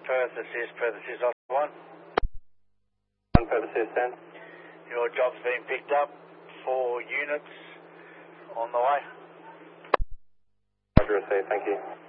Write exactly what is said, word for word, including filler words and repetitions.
Perth, this is Perth, this is Oscar one. One Perth, this is ten. Your job's being picked up. Four units on the way. Roger, received, thank you.